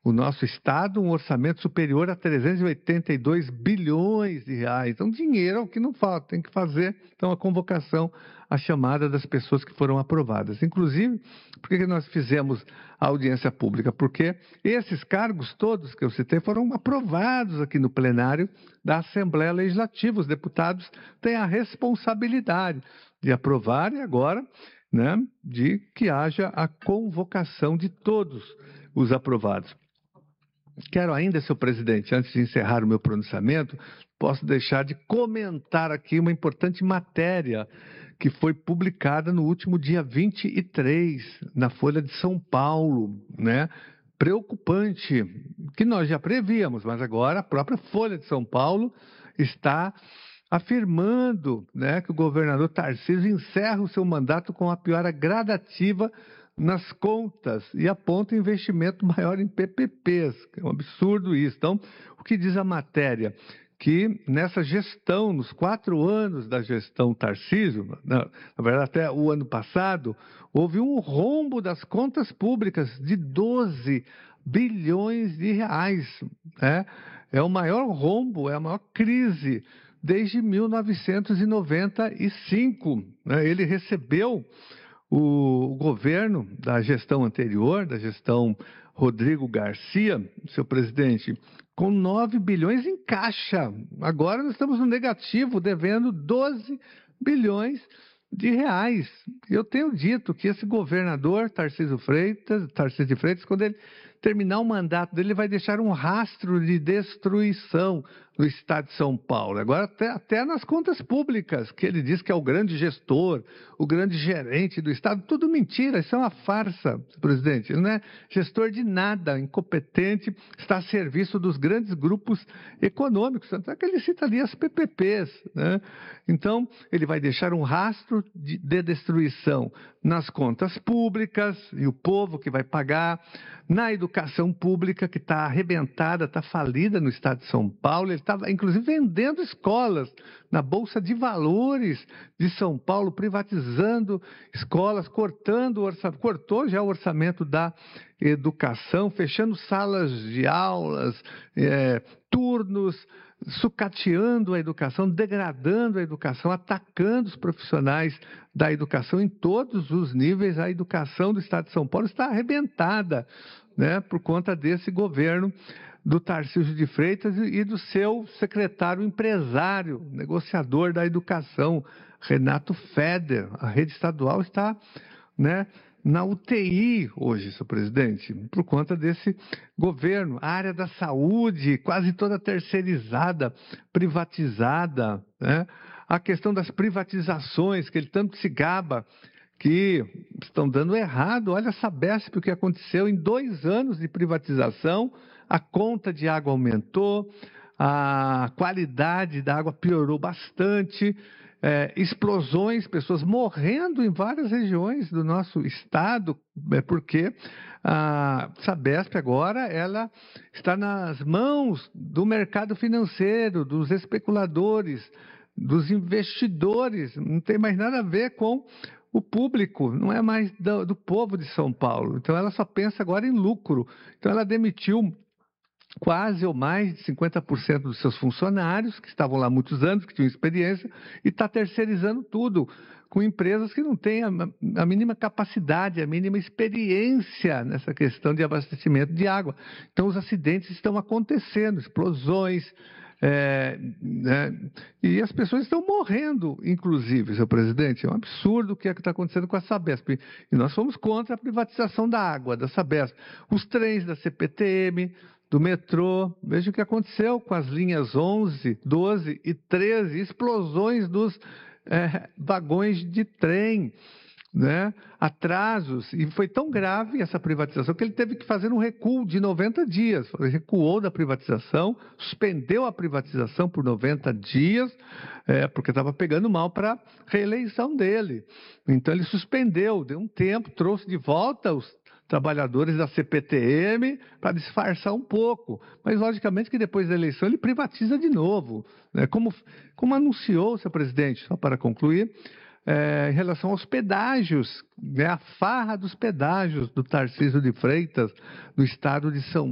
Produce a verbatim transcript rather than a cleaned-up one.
o nosso Estado um orçamento superior a trezentos e oitenta e dois bilhões de reais. Então, dinheiro é o que não falta, tem que fazer, então, a convocação, a chamada das pessoas que foram aprovadas. Inclusive, por que que nós fizemos a audiência pública? Porque esses cargos todos que eu citei foram aprovados aqui no plenário da Assembleia Legislativa. Os deputados têm a responsabilidade de aprovar e agora, né, de que haja a convocação de todos os aprovados. Quero ainda, senhor presidente, antes de encerrar o meu pronunciamento, posso deixar de comentar aqui uma importante matéria que foi publicada no último dia vinte e três, na Folha de São Paulo, né? Preocupante, que nós já prevíamos, mas agora a própria Folha de São Paulo está afirmando, né, que o governador Tarcísio encerra o seu mandato com a piora gradativa nas contas e aponta investimento maior em P P Ps. É um absurdo isso. Então, o que diz a matéria? Que nessa gestão, nos quatro anos da gestão Tarcísio, na, na verdade até o ano passado, houve um rombo das contas públicas de doze bilhões de reais. Né? É o maior rombo, é a maior crise desde mil novecentos e noventa e cinco. Né? Ele recebeu o, o governo da gestão anterior, da gestão Rodrigo Garcia, seu presidente, com nove bilhões em caixa. Agora nós estamos no negativo, devendo doze bilhões de reais. Eu tenho dito que esse governador, Tarcísio Freitas, Tarcísio de Freitas, quando ele terminar o mandato dele, ele vai deixar um rastro de destruição no estado de São Paulo. Agora, até, até nas contas públicas, que ele diz que é o grande gestor, o grande gerente do estado, tudo mentira, isso é uma farsa, presidente. Ele não é gestor de nada, incompetente, está a serviço dos grandes grupos econômicos, tanto é que ele cita ali as P P Ps. Né? Então, ele vai deixar um rastro de, de destruição nas contas públicas, e o povo que vai pagar, na educação pública, que está arrebentada, está falida no estado de São Paulo. Ele estava, inclusive, vendendo escolas na Bolsa de Valores de São Paulo, privatizando escolas, cortando o orçamento, cortou já o orçamento da educação, fechando salas de aulas, é, turnos, sucateando a educação, degradando a educação, atacando os profissionais da educação em todos os níveis. A educação do estado de São Paulo está arrebentada, né, por conta desse governo do Tarcísio de Freitas e do seu secretário empresário, negociador da educação, Renato Feder. A rede estadual está, né, na U T I hoje, senhor presidente, por conta desse governo. A área da saúde, quase toda terceirizada, privatizada, né? A questão das privatizações, que ele tanto se gaba, que estão dando errado. Olha a Sabesp, o que aconteceu em dois anos de privatização, a conta de água aumentou, a qualidade da água piorou bastante, é, explosões, pessoas morrendo em várias regiões do nosso estado, é porque a Sabesp agora ela está nas mãos do mercado financeiro, dos especuladores, dos investidores, não tem mais nada a ver com o público, não é mais do, do povo de São Paulo. Então ela só pensa agora em lucro. Então ela demitiu quase ou mais de cinquenta por cento dos seus funcionários, que estavam lá há muitos anos, que tinham experiência, e está terceirizando tudo, com empresas que não têm a, a mínima capacidade, a mínima experiência nessa questão de abastecimento de água. Então os acidentes estão acontecendo, explosões, É, né, e as pessoas estão morrendo, inclusive, senhor presidente. É um absurdo o que é está acontecendo com a Sabesp. E nós fomos contra a privatização da água, da Sabesp. Os trens da C P T M, do metrô, veja o que aconteceu com as linhas onze, doze e treze, explosões dos é, vagões de trem. Né, atrasos, e foi tão grave essa privatização que ele teve que fazer um recuo de noventa dias, ele recuou da privatização, suspendeu a privatização por noventa dias, é, porque estava pegando mal para a reeleição dele. Então ele suspendeu, deu um tempo, trouxe de volta os trabalhadores da C P T M para disfarçar um pouco, mas logicamente que depois da eleição ele privatiza de novo, né, como, como anunciou, senhor presidente, só para concluir, É, em relação aos pedágios, né, a farra dos pedágios do Tarcísio de Freitas, do estado de São